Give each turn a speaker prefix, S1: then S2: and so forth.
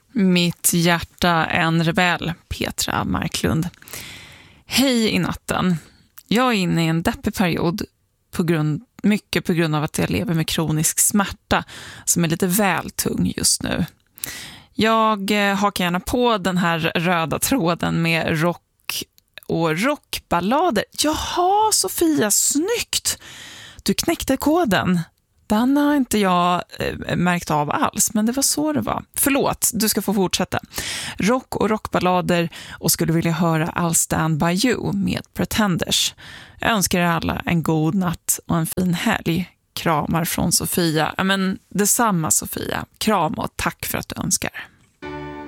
S1: Mitt hjärta en rebell, Petra Marklund. Hej i natten. Jag är inne i en deppig period mycket på grund av att jag lever med kronisk smärta som är lite väl tung just nu. Jag hakar gärna på den här röda tråden med rock och rockballader. Jaha, Sofia, snyggt! Du knäckte koden. Den har inte jag märkt av alls, men det var så det var. Förlåt, du ska få fortsätta. Rock och rockballader och skulle vilja höra I'll Stand By You med Pretenders. Jag önskar er alla en god natt och en fin helg. Kramar från Sofia. Men detsamma Sofia. Kram och tack för att du önskar.